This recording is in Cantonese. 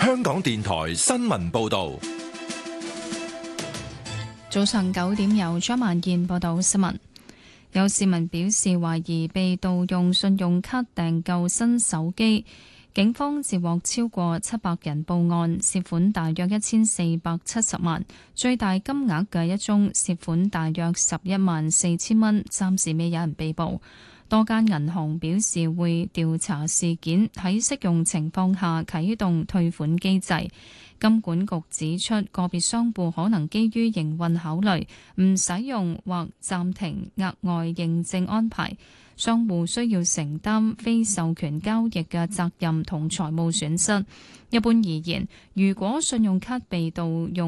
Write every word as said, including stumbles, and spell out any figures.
香港電台新聞報道。 早上九點由張萬燕報道新聞。有市民表示懷疑被盜用信用卡訂購新手機，警方接獲超過七百人報案，涉款大約一千四百七十萬，最大金額嘅一宗涉款大約十一萬四千蚊，暫時未有人被捕。多間銀行表示會調查事件，喺適用情況下啟動退款機制。金管局指出，個別商戶可能基於營運考慮，唔使用或暫停額外認證安排，商戶需要承擔非授權交易嘅責任同財務損失。一般而言，如果信用卡被盜用